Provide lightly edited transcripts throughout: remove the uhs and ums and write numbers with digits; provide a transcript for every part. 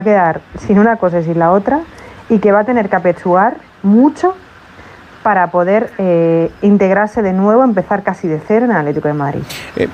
quedar sin una cosa y sin la otra, y que va a tener que apechugar mucho para poder integrarse de nuevo, empezar casi de cero en el Atlético de Madrid.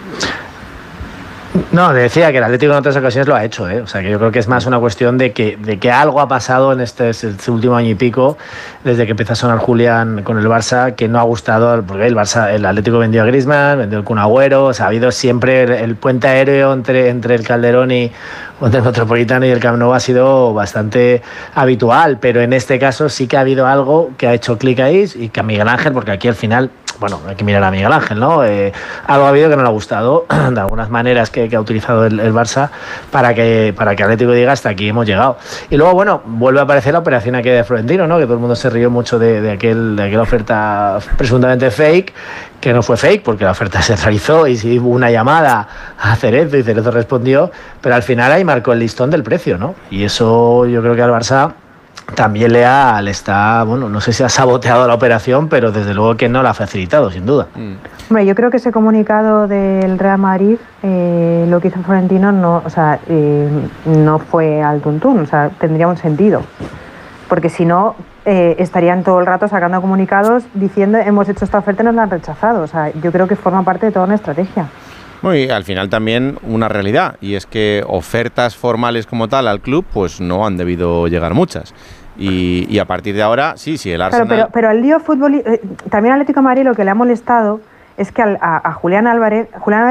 No, decía que el Atlético en otras ocasiones lo ha hecho, ¿eh? O sea, que yo creo que es más una cuestión de que algo ha pasado en este último año y pico, desde que empezó a sonar Julián con el Barça, que no ha gustado, porque el Atlético vendió a Griezmann, vendió el Kun Agüero, o sea, ha habido siempre el puente aéreo entre el Calderón y entre el Metropolitano y el Camp Nou ha sido bastante habitual, pero en este caso sí que ha habido algo que ha hecho clic ahí, y que a Miguel Ángel, porque aquí al final, bueno, hay que mirar a Miguel Ángel, ¿no? Algo ha habido que no le ha gustado, de algunas maneras que ha utilizado el Barça para que Atlético diga hasta aquí hemos llegado. Y luego, bueno, vuelve a aparecer la operación aquella de Florentino, ¿no? Que todo el mundo se rió mucho de aquella oferta presuntamente fake, que no fue fake porque la oferta se realizó y sí hubo una llamada a Cerezo y Cerezo respondió, pero al final ahí marcó el listón del precio, ¿no? Y eso yo creo que al Barça también le está, bueno, no sé si ha saboteado la operación, pero desde luego que no la ha facilitado, sin duda. Hombre, yo creo que ese comunicado del Real Madrid, lo que hizo Florentino, no fue al tuntún, o sea, tendría un sentido. Porque si no, estarían todo el rato sacando comunicados diciendo hemos hecho esta oferta y nos la han rechazado. O sea, yo creo que forma parte de toda una estrategia. Y al final también una realidad, y es que ofertas formales como tal al club, pues no han debido llegar muchas. Y a partir de ahora, sí, el Arsenal... Claro, pero al lío fútbol, también al Atlético de Madrid lo que le ha molestado es que a Julián Álvarez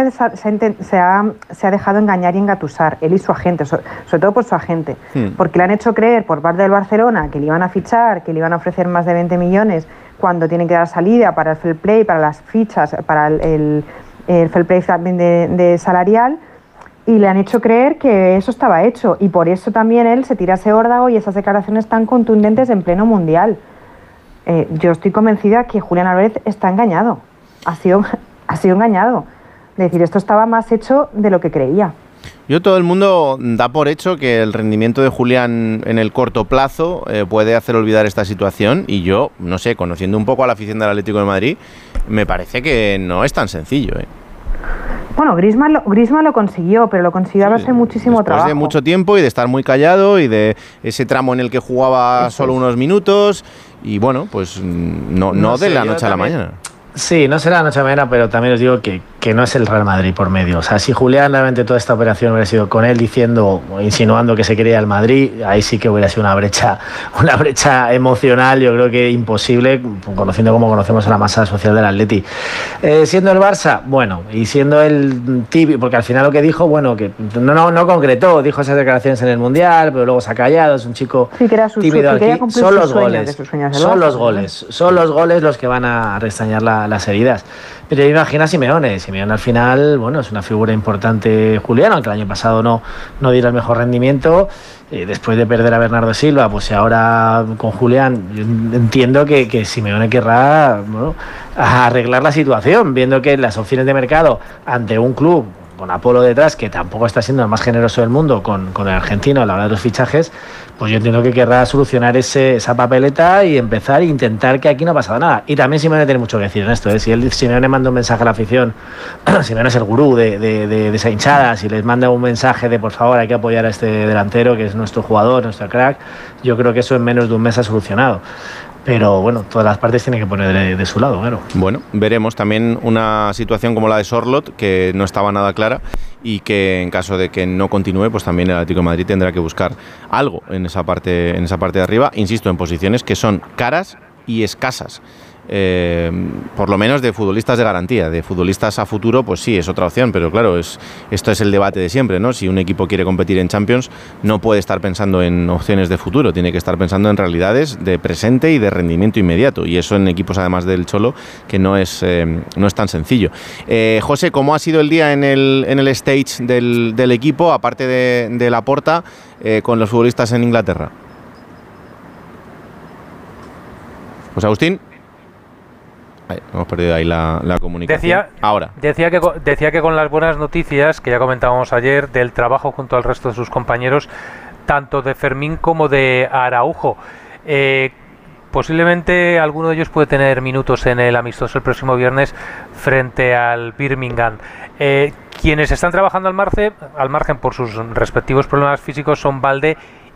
se ha dejado engañar y engatusar, él y su agente, sobre todo por su agente, porque le han hecho creer por parte del Barcelona que le iban a fichar, que le iban a ofrecer más de 20 millones cuando tienen que dar salida para el fair play, para las fichas, para el fair play también de salarial, y le han hecho creer que eso estaba hecho, y por eso también él se tira ese órdago y esas declaraciones tan contundentes en pleno mundial. Yo estoy convencida que Julián Álvarez está engañado, ha sido engañado, es decir, esto estaba más hecho de lo que creía. Todo el mundo da por hecho que el rendimiento de Julián en el corto plazo puede hacer olvidar esta situación, y yo, no sé, conociendo un poco a la afición del Atlético de Madrid, me parece que no es tan sencillo, Bueno, Griezmann lo consiguió, pero lo consiguió a base de muchísimo trabajo. Después de mucho tiempo y de estar muy callado y de ese tramo en el que jugaba solo unos minutos, y bueno, pues no de la noche a la mañana. Sí, no será la noche a la mañana, pero también os digo que no es el Real Madrid por medio. O sea, si Julián realmente toda esta operación hubiera sido con él diciendo o insinuando que se quería el Madrid, ahí sí que hubiera sido una brecha emocional, yo creo que imposible, conociendo como conocemos a la masa social del Atleti. Siendo el Barça, bueno, y siendo el tibio, porque al final lo que dijo, bueno, que no concretó, dijo esas declaraciones en el Mundial, pero luego se ha callado, es un chico sí, que era tímido aquí. Son los goles, son los goles los que van a restañar las heridas. Pero imagina a Simeone al final, bueno, es una figura importante Julián, aunque el año pasado no diera el mejor rendimiento, después de perder a Bernardo Silva, pues ahora con Julián, yo entiendo que Simeone querrá, bueno, arreglar la situación, viendo que las opciones de mercado ante un club con Apolo detrás, que tampoco está siendo el más generoso del mundo con el argentino a la hora de los fichajes, pues yo entiendo que querrá solucionar esa papeleta y empezar a intentar que aquí no ha pasado nada. Y también Simeone tiene mucho que decir en esto, ¿eh? Si Simeone manda un mensaje a la afición, Simeone es el gurú de esa hinchada, si les manda un mensaje de por favor hay que apoyar a este delantero que es nuestro jugador, nuestro crack, yo creo que eso en menos de un mes ha solucionado. Pero bueno, todas las partes tienen que poner de su lado, claro. Bueno, veremos también una situación como la de Sorloth, que no estaba nada clara, y que en caso de que no continúe, pues también el Atlético de Madrid tendrá que buscar algo en esa parte de arriba, insisto, en posiciones que son caras y escasas. Por lo menos de futbolistas de garantía, de futbolistas a futuro, pues sí, es otra opción, pero claro, esto es el debate de siempre, ¿no? Si un equipo quiere competir en Champions, no puede estar pensando en opciones de futuro, tiene que estar pensando en realidades de presente y de rendimiento inmediato, y eso en equipos además del Cholo, que no es tan sencillo. José, ¿cómo ha sido el día en el stage del equipo, aparte de Laporta, con los futbolistas en Inglaterra? José Agustín. Hemos perdido ahí la comunicación. Decía que con las buenas noticias que ya comentábamos ayer del trabajo junto al resto de sus compañeros, tanto de Fermín como de Araujo, posiblemente alguno de ellos puede tener minutos en el amistoso el próximo viernes frente al Birmingham. Quienes están trabajando al margen por sus respectivos problemas físicos son Balde